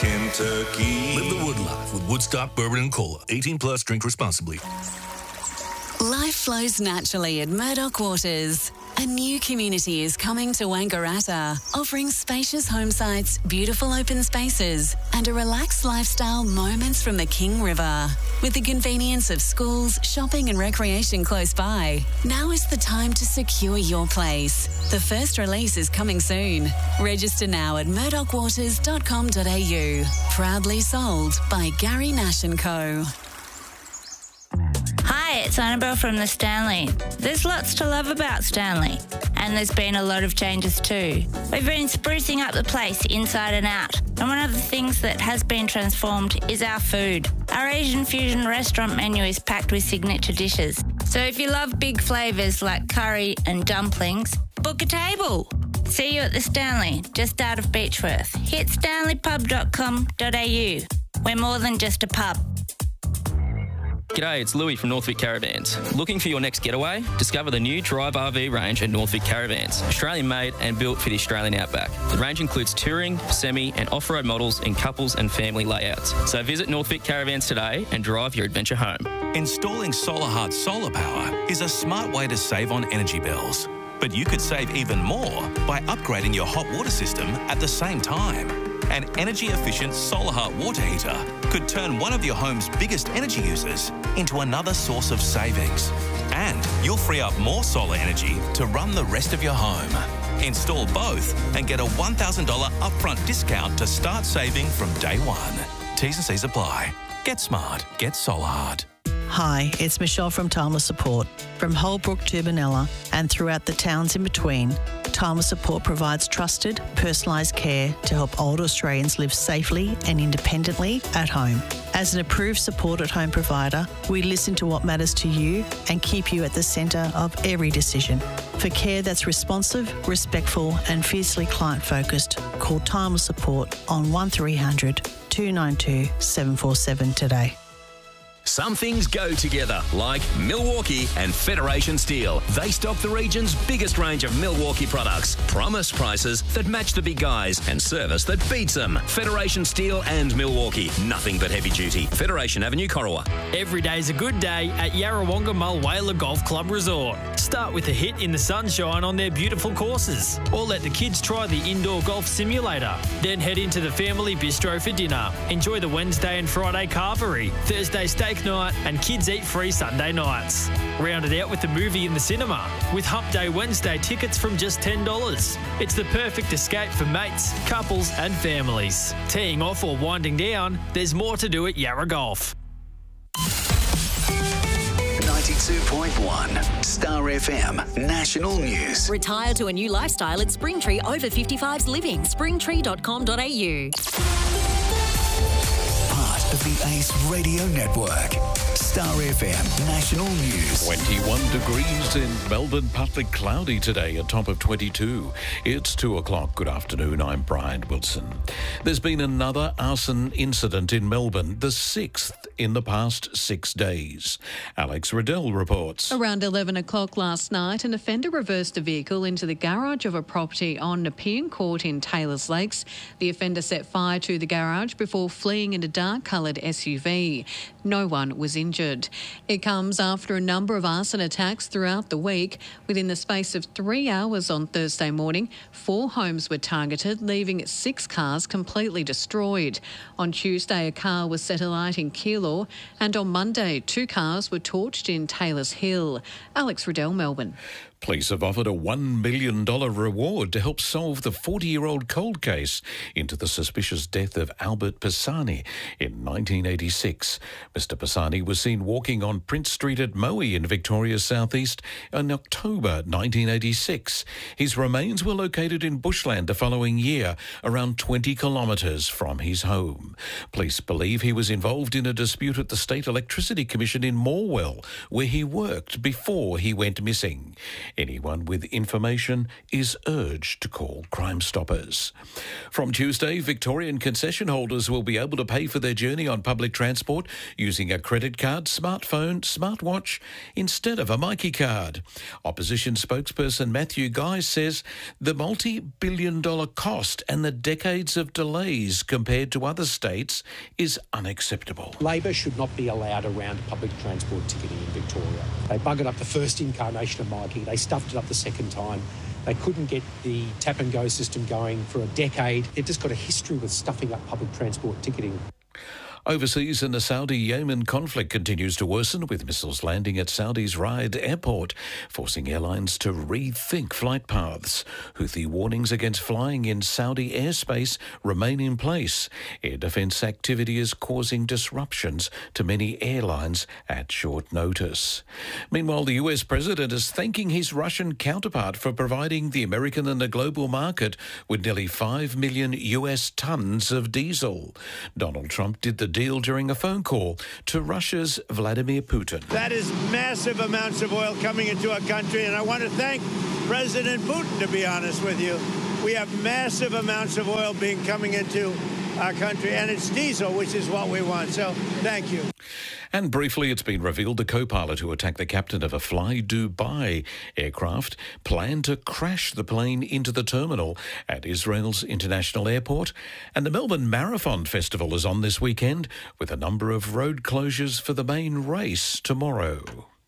Kentucky. Live the Wood life with Woodstock Bourbon and Cola. 18 plus. Drink responsibly. Life flows naturally at Murdoch Waters. A new community is coming to Wangaratta, offering spacious home sites, beautiful open spaces, and a relaxed lifestyle moments from the King River. With the convenience of schools, shopping and recreation close by, now is the time to secure your place. The first release is coming soon. Register now at murdochwaters.com.au. Proudly sold by Gary Nash & Co. Hi, it's Annabelle from the Stanley. There's lots to love about Stanley, and there's been a lot of changes too. We've been sprucing up the place inside and out, and one of the things that has been transformed is our food. Our Asian fusion restaurant menu is packed with signature dishes. So if you love big flavours like curry and dumplings, book a table. See you at the Stanley, just out of Beechworth. Hit stanleypub.com.au. We're more than just a pub. G'day, it's Louis from Northvic Caravans. Looking for your next getaway? Discover the new Drive RV range at Northvic Caravans. Australian made and built for the Australian outback. The range includes touring, semi and off-road models in couples and family layouts. So visit Northvic Caravans today and drive your adventure home. Installing SolarHeart solar power is a smart way to save on energy bills. But you could save even more by upgrading your hot water system at the same time. An energy-efficient SolarHeart water heater could turn one of your home's biggest energy users into another source of savings. And you'll free up more solar energy to run the rest of your home. Install both and get a $1,000 upfront discount to start saving from day one. T's and C's apply. Get smart. Get SolarHeart. Hi, it's Michelle from Timeless Support. From Holbrook to Benalla and throughout the towns in between, Timeless Support provides trusted, personalised care to help older Australians live safely and independently at home. As an approved support at home provider, we listen to what matters to you and keep you at the centre of every decision. For care that's responsive, respectful and fiercely client-focused, call Timeless Support on 1300 292 747 today. Some things go together, like Milwaukee and Federation Steel. They stock the region's biggest range of Milwaukee products, promise prices that match the big guys, and service that beats them. Federation Steel and Milwaukee. Nothing but heavy duty. Federation Avenue, Corowa. Every day's a good day at Yarrawonga Mulwala Golf Club Resort. Start with a hit in the sunshine on their beautiful courses, or let the kids try the indoor golf simulator. Then head into the family bistro for dinner. Enjoy the Wednesday and Friday carvery, Thursday steak night, and kids eat free Sunday nights. Round it out with a movie in the cinema, with Hump Day Wednesday tickets from just $10. It's the perfect escape for mates, couples and families. Teeing off or winding down, there's more to do at Yarra Golf. 92.1 Star FM National News. Retire to a new lifestyle at Springtree Over 55s Living. Springtree.com.au. Part of the Ace Radio Network. Star FM National News. 21 degrees in Melbourne, partly cloudy today, a top of 22. It's 2 o'clock. Good afternoon, I'm Brian Wilson. There's been another arson incident in Melbourne, the 6th in the past 6 days. Alex Riddell reports. Around 11 o'clock last night, an offender reversed a vehicle into the garage of a property on Nepean Court in Taylors Lakes. The offender set fire to the garage before fleeing in a dark-coloured SUV. No one was injured. It comes after a number of arson attacks throughout the week. Within the space of 3 hours on Thursday morning, 4 homes were targeted, leaving 6 cars completely destroyed. On Tuesday, a car was set alight in Keilor, and on Monday, 2 cars were torched in Taylors Hill. Alex Riddell, Melbourne. Police have offered a $1 million reward to help solve the 40-year-old cold case into the suspicious death of Albert Pisani in 1986. Mr. Pisani was seen walking on Prince Street at Moe in Victoria's southeast in October 1986. His remains were located in bushland the following year, around 20 kilometres from his home. Police believe he was involved in a dispute at the State Electricity Commission in Morwell, where he worked before he went missing. Anyone with information is urged to call Crime Stoppers. From Tuesday, Victorian concession holders will be able to pay for their journey on public transport using a credit card, smartphone, smartwatch instead of a Myki card. Opposition spokesperson Matthew Guy says the multi-billion-dollar cost and the decades of delays compared to other states is unacceptable. Labor should not be allowed around public transport ticketing in Victoria. They buggered up the first incarnation of Myki. They stuffed it up the second time. They couldn't get the tap-and-go system going for a decade. They've just got a history with stuffing up public transport ticketing. Overseas, in the Saudi-Yemen conflict continues to worsen, with missiles landing at Saudi's Riyadh airport, forcing airlines to rethink flight paths. Houthi warnings against flying in Saudi airspace remain in place. Air defence activity is causing disruptions to many airlines at short notice. Meanwhile, the US president is thanking his Russian counterpart for providing the American and the global market with nearly 5 million US tonnes of diesel. Donald Trump did the deal during a phone call to Russia's Vladimir Putin. That is massive amounts of oil coming into our country, and I want to thank President Putin, to be honest with you. We have massive amounts of oil coming into our country, and it's diesel, which is what we want. So thank you. And briefly, it's been revealed the co-pilot who attacked the captain of a Fly Dubai aircraft planned to crash the plane into the terminal at Israel's International Airport. And the Melbourne Marathon Festival is on this weekend, with a number of road closures for the main race tomorrow.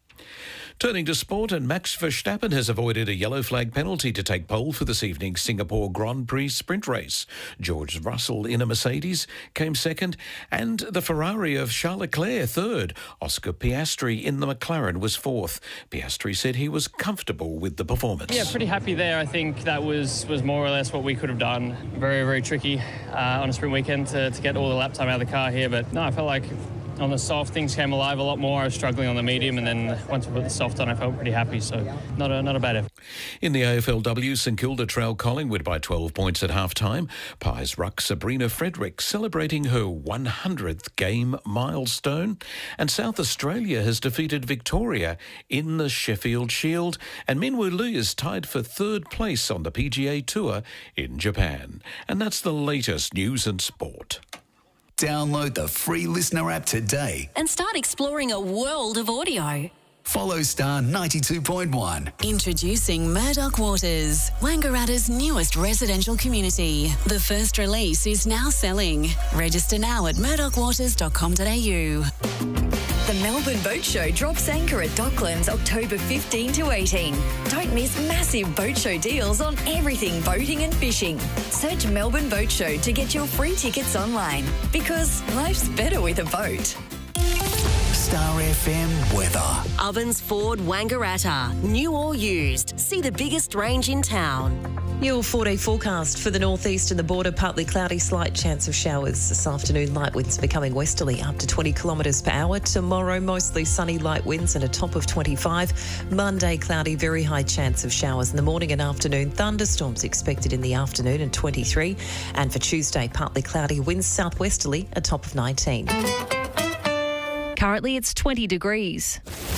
Turning to sport, and Max Verstappen has avoided a yellow flag penalty to take pole for this evening's Singapore Grand Prix sprint race. George Russell in a Mercedes came second, and the Ferrari of Charles Leclerc third. Oscar Piastri in the McLaren was fourth. Piastri said he was comfortable with the performance. Yeah, pretty happy there. I think that was more or less what we could have done. Very, very tricky on a sprint weekend to get all the lap time out of the car here, but no, I felt like on the soft, things came alive a lot more. I was struggling on the medium, and then once we put the soft on, I felt pretty happy, so not a bad effort. In the AFLW, St Kilda trailed Collingwood by 12 points at half-time. Pies ruck Sabrina Frederick celebrating her 100th game milestone. And South Australia has defeated Victoria in the Sheffield Shield. And Minwoo Lee is tied for third place on the PGA Tour in Japan. And that's the latest news and sport. Download the free Listener app today and start exploring a world of audio. Follow Star 92.1. Introducing Murdoch Waters, Wangaratta's newest residential community. The first release is now selling. Register now at murdochwaters.com.au. The Melbourne Boat Show drops anchor at Docklands October 15 to 18. Don't miss massive boat show deals on everything boating and fishing. Search Melbourne Boat Show to get your free tickets online, because life's better with a boat. Star FM weather. Ovens Ford Wangaratta. New or used. See the biggest range in town. Your 4-day forecast for the northeast and the border, partly cloudy, slight chance of showers this afternoon. Light winds becoming westerly up to 20 kilometres per hour. Tomorrow, mostly sunny, light winds and a top of 25. Monday, cloudy, very high chance of showers in the morning and afternoon. Thunderstorms expected in the afternoon and 23. And for Tuesday, partly cloudy, winds southwesterly, a top of 19. Currently, it's 20 degrees.